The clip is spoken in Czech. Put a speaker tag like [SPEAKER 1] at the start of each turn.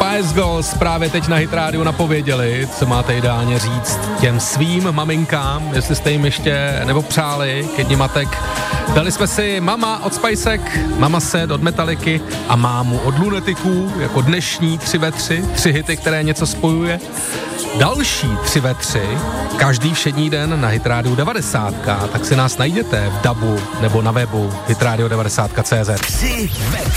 [SPEAKER 1] Spice Girls právě teď na Hit Radio napověděli, co máte ideálně říct těm svým maminkám, jestli jste jim ještě nebo přáli ke dni matek. Dali jsme si Mama od Spicek, Mama Set od Metalliky a Mámu od Lunatiků, jako dnešní 3 ve 3, 3 hity, které něco spojuje. Další 3 ve 3, každý všední den na Hit Radio 90, tak si nás najděte v DABu nebo na webu hitradio90.cz.
[SPEAKER 2] 3 ve